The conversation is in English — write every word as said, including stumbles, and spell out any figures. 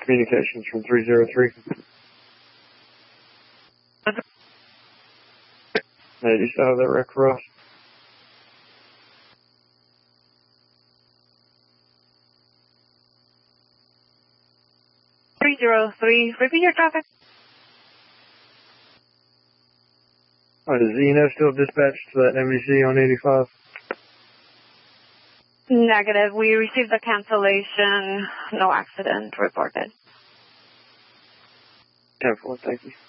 Communications from three zero three. Hey, do you still have that wreck for us? three zero three, repeat your traffic. Alright, is E N F still dispatched to that M V C on eighty-five? Negative. We received a cancellation. No accident reported. ten four, thank you.